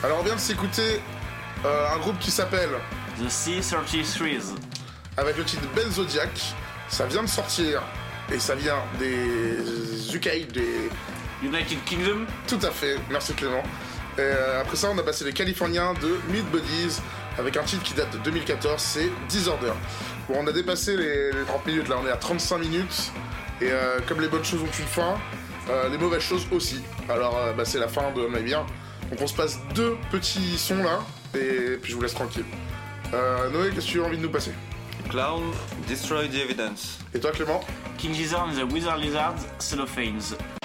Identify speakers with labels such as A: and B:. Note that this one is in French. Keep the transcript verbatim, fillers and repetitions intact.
A: Alors on vient de s'écouter euh, un groupe qui s'appelle
B: The C trente-trois.
A: avec le titre Benzodiac. Ça vient de sortir et ça vient des U K, des...
B: United Kingdom.
A: Tout à fait, merci Clément. Et euh, après ça on a passé les Californiens de Mid Bodies avec un titre qui date de deux mille quatorze, c'est Disorder. Bon, on a dépassé les, les trente minutes, là on est à trente-cinq minutes. Et euh, comme les bonnes choses ont une fin, euh, les mauvaises choses aussi. Alors euh, bah, c'est la fin de On est bien. Donc on se passe deux petits sons là, et puis je vous laisse tranquille. Euh, Noé, qu'est-ce que tu as envie de nous passer?
C: Clown, Destroy the Evidence.
A: Et toi Clément?
B: King Gizzard and the Wizard Lizards, Cellophanes.